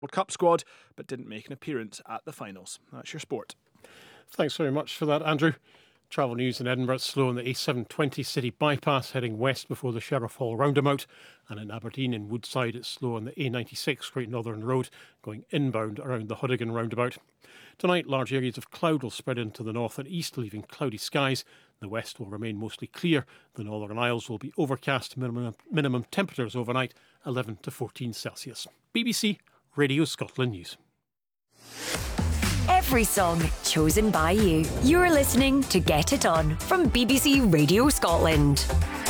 World Cup squad, but didn't make an appearance at the finals. That's your sport. Thanks very much for that, Andrew. Travel news in Edinburgh, it's slow on the A720 City Bypass heading west before the Sheriff Hall roundabout, and in Aberdeen in Woodside it's slow on the A96 Great Northern Road going inbound around the Huddigan roundabout. Tonight large areas of cloud will spread into the north and east, leaving cloudy skies. The west will remain mostly clear. The Northern Isles will be overcast. Minimum temperatures overnight 11 to 14 Celsius. BBC Radio Scotland News. Every song chosen by you. You're listening to Get It On from BBC Radio Scotland.